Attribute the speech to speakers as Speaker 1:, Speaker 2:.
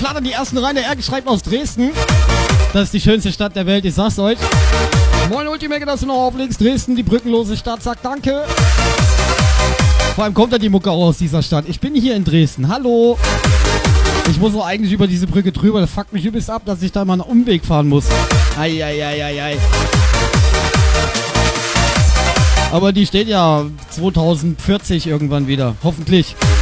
Speaker 1: flattern die ersten rein. Der Erke schreibt aus Dresden. Das ist die schönste Stadt der Welt, ich sag's euch. Moin Ultimate, dass du noch auflegst. Dresden, die brückenlose Stadt, sagt danke. Vor allem kommt ja die Mucke auch aus dieser Stadt. Ich bin hier in Dresden, hallo. Ich muss auch eigentlich über diese Brücke drüber. Das fuckt mich übelst ab, dass ich da mal einen Umweg fahren muss. Ei. Aber die steht ja 2040 irgendwann wieder. Hoffentlich.